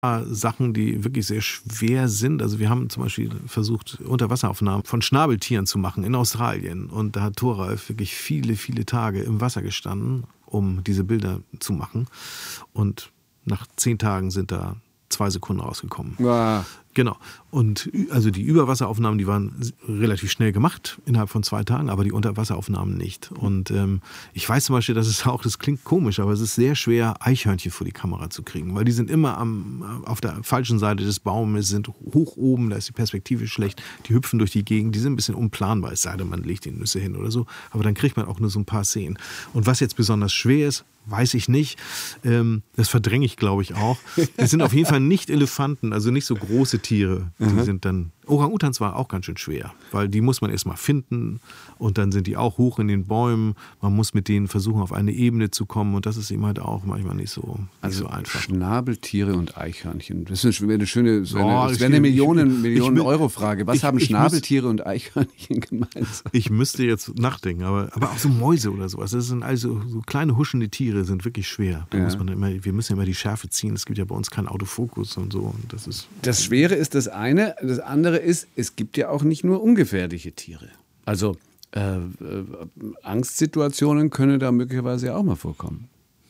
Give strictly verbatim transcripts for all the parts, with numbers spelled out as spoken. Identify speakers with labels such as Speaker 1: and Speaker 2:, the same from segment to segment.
Speaker 1: Sachen, die wirklich sehr schwer sind. Also wir haben zum Beispiel versucht, Unterwasseraufnahmen von Schnabeltieren zu machen in Australien. Und da hat Thoralf wirklich viele, viele Tage im Wasser gestanden, um diese Bilder zu machen. Und nach zehn Tagen sind da zwei Sekunden rausgekommen.
Speaker 2: Wow.
Speaker 1: Genau. Und also die Überwasseraufnahmen, die waren relativ schnell gemacht, innerhalb von zwei Tagen, aber die Unterwasseraufnahmen nicht. Und ähm, ich weiß zum Beispiel, dass es auch, das klingt komisch, aber es ist sehr schwer, Eichhörnchen vor die Kamera zu kriegen, weil die sind immer am, auf der falschen Seite des Baumes, sind hoch oben, da ist die Perspektive schlecht, die hüpfen durch die Gegend, die sind ein bisschen unplanbar, es sei denn, man legt die Nüsse hin oder so, aber dann kriegt man auch nur so ein paar Szenen. Und was jetzt besonders schwer ist, weiß ich nicht. Ähm, das verdränge ich, glaube ich, auch. Es sind auf jeden Fall nicht Elefanten, also nicht so große Tiere. Die mhm. sind dann. Orang-Utans war auch ganz schön schwer, weil die muss man erst mal finden und dann sind die auch hoch in den Bäumen. Man muss mit denen versuchen, auf eine Ebene zu kommen und das ist eben halt auch manchmal nicht so, nicht
Speaker 2: also
Speaker 1: so einfach.
Speaker 2: Schnabeltiere und Eichhörnchen. Das ist eine schöne, so
Speaker 1: oh,
Speaker 2: eine, das wäre eine Millionen, Millionen
Speaker 1: ich,
Speaker 2: Euro Frage. Was
Speaker 1: ich,
Speaker 2: haben
Speaker 1: ich
Speaker 2: Schnabeltiere muss, und Eichhörnchen gemeinsam?
Speaker 1: Ich müsste jetzt nachdenken, aber, aber auch so Mäuse oder sowas. Das sind also so kleine huschende Tiere, sind wirklich schwer. Da
Speaker 2: ja.
Speaker 1: muss man immer, wir müssen immer die Schärfe ziehen. Es gibt ja bei uns keinen Autofokus und so. Und das ist
Speaker 2: das Schwere ist das eine. Das andere ist, es gibt ja auch nicht nur ungefährliche Tiere. Also äh, äh, Angstsituationen können da möglicherweise auch mal vorkommen.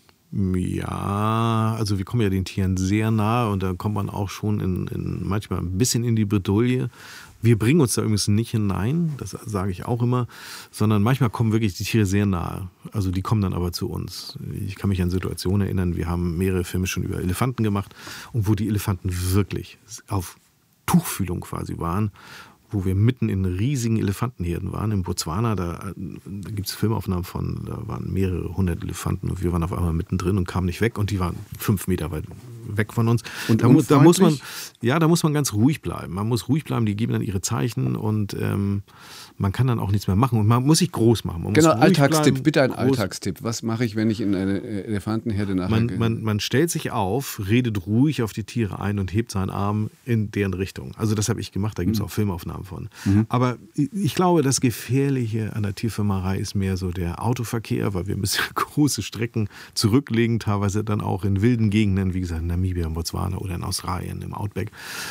Speaker 1: Ja, also wir kommen ja den Tieren sehr nahe und da kommt man auch schon in, in manchmal ein bisschen in die Bredouille. Wir bringen uns da übrigens nicht hinein, das sage ich auch immer, sondern manchmal kommen wirklich die Tiere sehr nahe. Also die kommen dann aber zu uns. Ich kann mich an Situationen erinnern, wir haben mehrere Filme schon über Elefanten gemacht und wo die Elefanten wirklich auf Tuchfühlung quasi waren, wo wir mitten in riesigen Elefantenherden waren. In Botswana, da, da gibt es Filmaufnahmen von, da waren mehrere hundert Elefanten und wir waren auf einmal mittendrin und kamen nicht weg und die waren fünf Meter weit weg von uns.
Speaker 2: Und
Speaker 1: da, mu da muss man, ja, da muss man ganz ruhig bleiben. Man muss ruhig bleiben, die geben dann ihre Zeichen und ähm, man kann dann auch nichts mehr machen und man muss sich groß machen. Man
Speaker 2: genau,
Speaker 1: muss
Speaker 2: Alltagstipp,
Speaker 1: bleiben,
Speaker 2: bitte ein
Speaker 1: groß.
Speaker 2: Alltagstipp. Was mache ich, wenn ich in eine Elefantenherde nachher
Speaker 1: man, man, man stellt sich auf, redet ruhig auf die Tiere ein und hebt seinen Arm in deren Richtung. Also das habe ich gemacht, da gibt es mhm. auch Filmaufnahmen von. Mhm. Aber ich glaube, das Gefährliche an der Tierfilmerei ist mehr so der Autoverkehr, weil wir müssen große Strecken zurücklegen, teilweise dann auch in wilden Gegenden, wie gesagt, in Namibia, in Botswana oder in Australien, im Outback.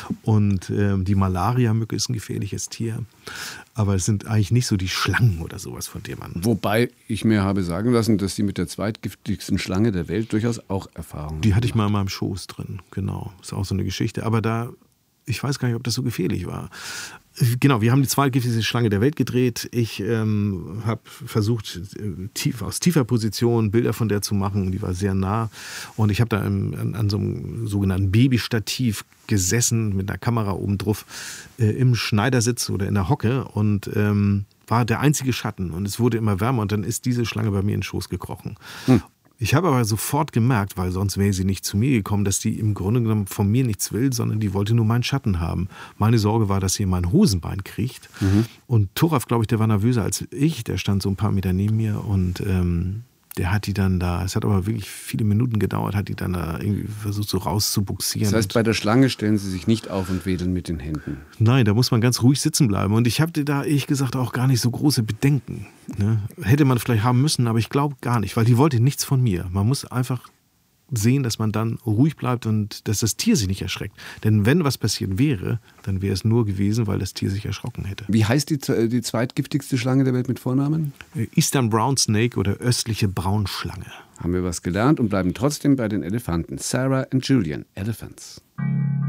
Speaker 1: Und ähm, die Malaria-Mücke ist ein gefährliches Tier. Aber es sind eigentlich nicht so die Schlangen oder sowas, von denen man...
Speaker 2: Wobei ich mir habe sagen lassen, dass die mit der zweitgiftigsten Schlange der Welt durchaus auch Erfahrung haben.
Speaker 1: Die hatte ich mal in meinem Schoß drin, genau. Ist auch so eine Geschichte. Aber da, ich weiß gar nicht, ob das so gefährlich war. Genau, wir haben die zweitgiftigste Schlange der Welt gedreht. Ich ähm, habe versucht, tief, aus tiefer Position Bilder von der zu machen. Die war sehr nah. Und ich habe da im, an, an so einem sogenannten Babystativ gesessen mit einer Kamera oben drauf äh, im Schneidersitz oder in der Hocke und ähm, war der einzige Schatten. Und es wurde immer wärmer und dann ist diese Schlange bei mir in den Schoß gekrochen. Hm. Ich habe aber sofort gemerkt, weil sonst wäre sie nicht zu mir gekommen, dass die im Grunde genommen von mir nichts will, sondern die wollte nur meinen Schatten haben. Meine Sorge war, dass sie in mein Hosenbein kriecht. Mhm. Und Thoralf, glaube ich, der war nervöser als ich. Der stand so ein paar Meter neben mir und ähm, der hat die dann da, es hat aber wirklich viele Minuten gedauert, hat die dann da irgendwie versucht so rauszubuxieren.
Speaker 2: Das heißt, bei der Schlange stellen Sie sich nicht auf und wedeln mit den Händen?
Speaker 1: Nein, da muss man ganz ruhig sitzen bleiben. Und ich habe da, ehrlich gesagt, auch gar nicht so große Bedenken. Ne? Hätte man vielleicht haben müssen, aber ich glaube gar nicht, weil die wollte nichts von mir. Man muss einfach sehen, dass man dann ruhig bleibt und dass das Tier sich nicht erschreckt. Denn wenn was passiert wäre, dann wäre es nur gewesen, weil das Tier sich erschrocken hätte.
Speaker 2: Wie heißt die, die zweitgiftigste Schlange der Welt mit Vornamen?
Speaker 1: Eastern Brown Snake oder östliche Braunschlange.
Speaker 2: Haben wir was gelernt und bleiben trotzdem bei den Elefanten. Sarah and Julian, Elephants.